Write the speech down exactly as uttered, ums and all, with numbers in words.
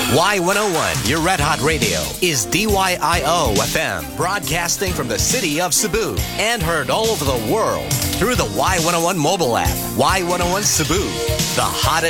Y one oh one, your Red Hot Radio, is D Y I O F M, broadcasting from the city of Cebu and heard all over the world through the Y one oh one mobile app. Y one oh one Cebu, the hottest